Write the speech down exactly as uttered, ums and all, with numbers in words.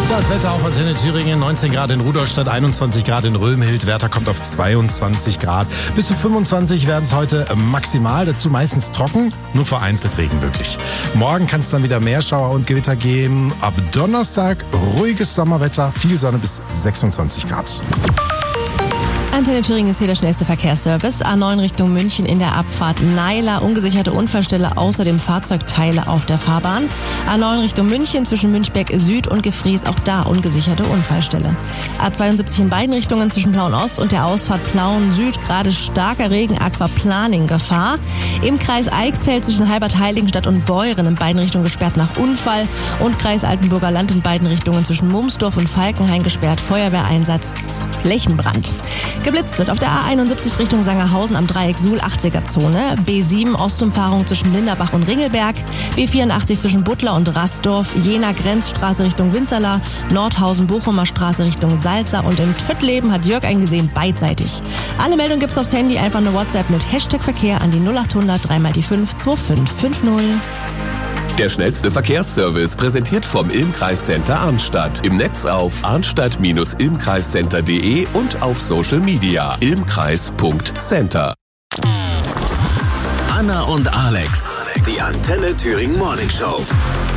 Das Wetter auf Antenne Thüringen, neunzehn Grad in Rudolstadt, einundzwanzig Grad in Römhild. Werder kommt auf zweiundzwanzig Grad. Bis zu fünfundzwanzig werden es heute maximal, dazu meistens trocken, nur vereinzelt Regen möglich. Morgen kann es dann wieder mehr Schauer und Gewitter geben. Ab Donnerstag ruhiges Sommerwetter, viel Sonne bis sechsundzwanzig Grad. Antenne Thüringen ist hier der schnellste Verkehrsservice. A neun Richtung München in der Abfahrt Naila, ungesicherte Unfallstelle, außerdem Fahrzeugteile auf der Fahrbahn. A neun Richtung München zwischen Münchberg Süd und Gefries, auch da ungesicherte Unfallstelle. A zweiundsiebzig in beiden Richtungen zwischen Plauen Ost und der Ausfahrt Plauen Süd, gerade starker Regen, Aquaplaning Gefahr. Im Kreis Eichsfeld zwischen Halbert-Heiligenstadt und Beuren in beiden Richtungen gesperrt nach Unfall und Kreis Altenburger Land in beiden Richtungen zwischen Mumsdorf und Falkenhain gesperrt, Feuerwehreinsatz, Flächenbrand. Geblitzt wird auf der A einundsiebzig Richtung Sangerhausen am Dreieck Suhl achtziger Zone, B sieben Ostumfahrung zwischen Linderbach und Ringelberg, B vierundachtzig zwischen Butler und Rastorf, Jena Grenzstraße Richtung Winzerla, Nordhausen Bochumer Straße Richtung Salza und in Töttleben hat Jörg eingesehen beidseitig. Alle Meldungen gibt's aufs Handy, einfach eine WhatsApp mit Hashtag Verkehr an die null achthundert drei mal die fünf zwei fünf fünf null. Der schnellste Verkehrsservice präsentiert vom Ilmkreiscenter Arnstadt. Im Netz auf arnstadt Bindestrich ilmkreiscenter punkt de und auf Social Media ilmkreis Punkt center. Anna und Alex, die Antenne Thüringen Morning Show.